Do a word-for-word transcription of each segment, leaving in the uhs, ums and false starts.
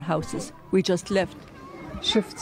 houses. We just left. Did you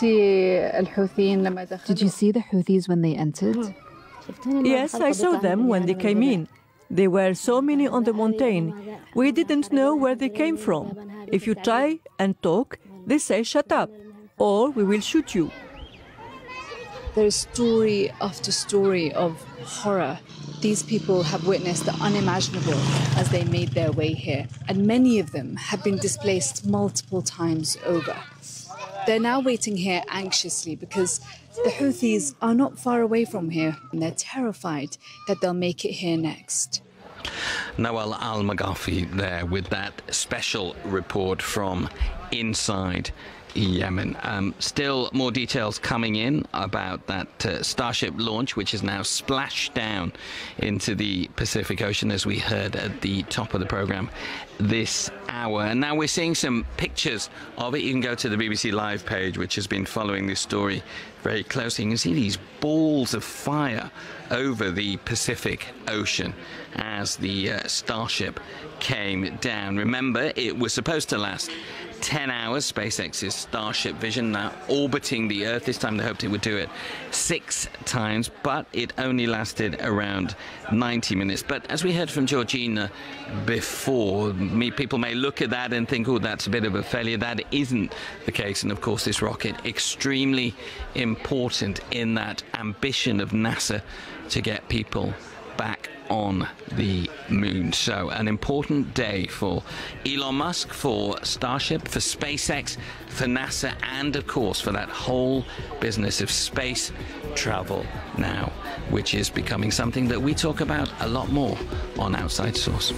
see the Houthis when they entered? Yes, I saw them when they came in. There were so many on the mountain. We didn't know where they came from. If you try and talk, they say shut up, or we will shoot you. There is story after story of horror. These people have witnessed the unimaginable as they made their way here, and many of them have been displaced multiple times over. They're now waiting here anxiously because the Houthis are not far away from here, and they're terrified that they'll make it here next. Nawal Al-Maghafi there with that special report from inside Yemen. Um, still more details coming in about that uh, Starship launch, which is now splashed down into the Pacific Ocean, as we heard at the top of the programme this hour. And now we're seeing some pictures of it. You can go to the B B C Live page, which has been following this story very closely. You can see these balls of fire over the Pacific Ocean as the uh, Starship came down. Remember, it was supposed to last ten hours. SpaceX's Starship Vision now orbiting the Earth. This time they hoped it would do it six times, but it only lasted around ninety minutes. But as we heard from Georgina before, me, people may look at that and think, oh, that's a bit of a failure. That isn't the case. And of course, this rocket extremely important in that ambition of NASA to get people back on the moon. So an important day for Elon Musk, for Starship, for SpaceX, for NASA, and of course for that whole business of space travel now, which is becoming something that we talk about a lot more on Outside Source.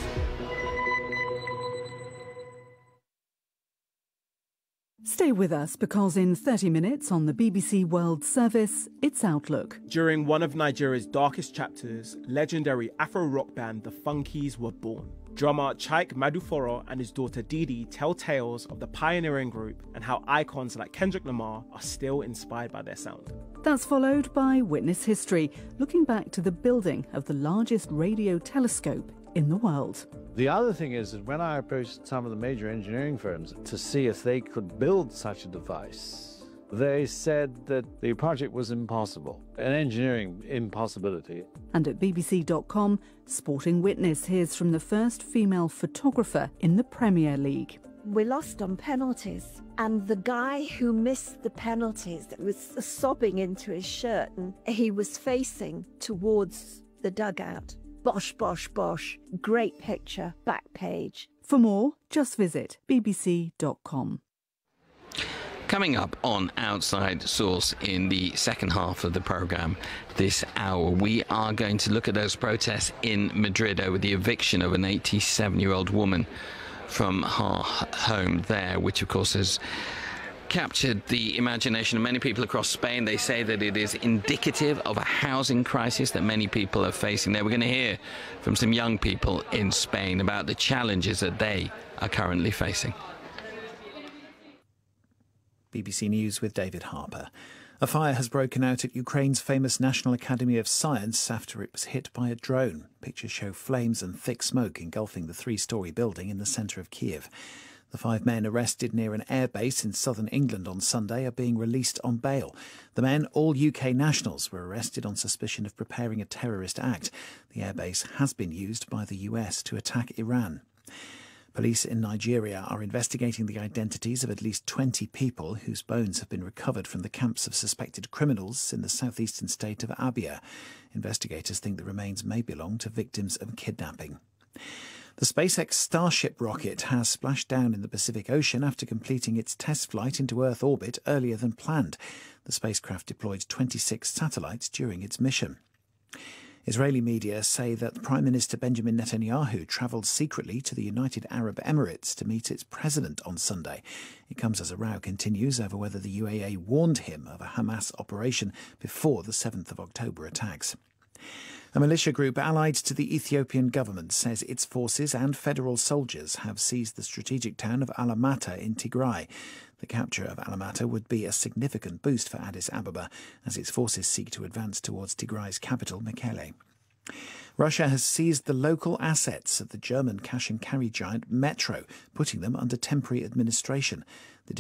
Stay with us, because in thirty minutes on the B B C World Service, it's Outlook. During one of Nigeria's darkest chapters, legendary Afro-rock band The Funkies were born. Drummer Chike Maduforo and his daughter Didi tell tales of the pioneering group and how icons like Kendrick Lamar are still inspired by their sound. That's followed by Witness History, looking back to the building of the largest radio telescope in the world. The other thing is that when I approached some of the major engineering firms to see if they could build such a device, they said that the project was impossible, an engineering impossibility. And at B B C dot com, Sporting Witness hears from the first female photographer in the Premier League. We lost on penalties, and the guy who missed the penalties was sobbing into his shirt, and he was facing towards the dugout. Bosh, bosh, bosh. Great picture, back page. For more, just visit B B C dot com. Coming up on Outside Source in the second half of the programme this hour, we are going to look at those protests in Madrid over the eviction of an eighty-seven-year-old woman from her home there, which of course has captured the imagination of many people across Spain. They say that it is indicative of a housing crisis that many people are facing there. We're going to hear from some young people in Spain about the challenges that they are currently facing. B B C News with David Harper. A fire has broken out at Ukraine's famous National Academy of Science after it was hit by a drone. Pictures show flames and thick smoke engulfing the three-storey building in the centre of Kiev. The five men arrested near an airbase in southern England on Sunday are being released on bail. The men, all U K nationals, were arrested on suspicion of preparing a terrorist act. The airbase has been used by the U S to attack Iran. Police in Nigeria are investigating the identities of at least twenty people whose bones have been recovered from the camps of suspected criminals in the southeastern state of Abia. Investigators think the remains may belong to victims of kidnapping. The SpaceX Starship rocket has splashed down in the Pacific Ocean after completing its test flight into Earth orbit earlier than planned. The spacecraft deployed twenty-six satellites during its mission. Israeli media say that Prime Minister Benjamin Netanyahu travelled secretly to the United Arab Emirates to meet its president on Sunday. It comes as a row continues over whether the U A E warned him of a Hamas operation before the seventh of October attacks. A militia group allied to the Ethiopian government says its forces and federal soldiers have seized the strategic town of Alamata in Tigray. The capture of Alamata would be a significant boost for Addis Ababa as its forces seek to advance towards Tigray's capital, Mekelle. Russia has seized the local assets of the German cash and carry giant Metro, putting them under temporary administration.